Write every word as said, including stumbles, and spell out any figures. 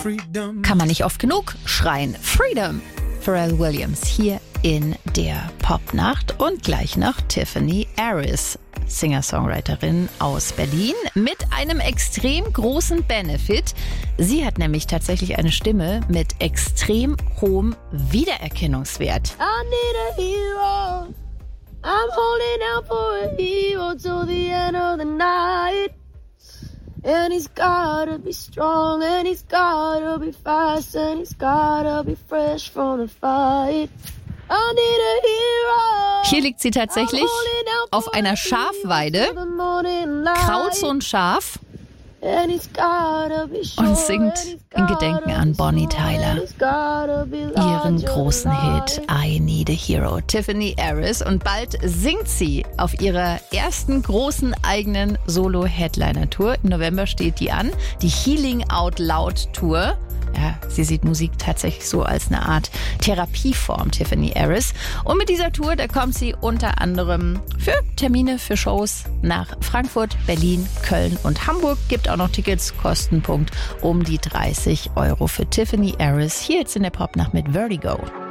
Kann man nicht oft genug schreien. Freedom. Pharrell Williams hier in der Popnacht und gleich noch Tiffany Harris, Singer-Songwriterin aus Berlin, mit einem extrem großen Benefit. Sie hat nämlich tatsächlich eine Stimme mit extrem hohem Wiedererkennungswert. I need a hero. I'm holding out for a hero till the end of the night. And he's gotta be strong, and he's gotta be fast, and he's gotta be fresh from the fight. I need a hero. Hier liegt sie tatsächlich auf einer Schafweide, kraut so ein Schaf und singt in Gedenken an Bonnie Tyler ihren großen Hit I Need a Hero. Tiffany Harris, und bald singt sie auf ihrer ersten großen eigenen Solo-Headliner-Tour. Im November steht die an, die Healing Out Loud Tour. Ja, sie sieht Musik tatsächlich so als eine Art Therapieform, Tiffany Harris. Und mit dieser Tour, da kommt sie unter anderem für Termine, für Shows nach Frankfurt, Berlin, Köln und Hamburg. Gibt auch noch Tickets, Kostenpunkt um die dreißig Euro für Tiffany Harris. Hier jetzt in der Popnacht mit Vertigo.